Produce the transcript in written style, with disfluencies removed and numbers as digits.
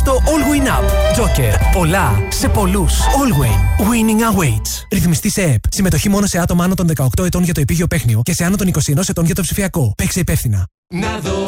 στο All Win Up. Joker. Πολλά σε πολλούς. All Win. Winning awaits. Ρυθμιστή σε ΕΕΠ. Συμμετοχή μόνο σε άτομα άνω των 18 ετών για το επίγειο παίχνιο και σε άνω των 21 ετών για το ψηφιακό. Παίξε υπεύθυνα.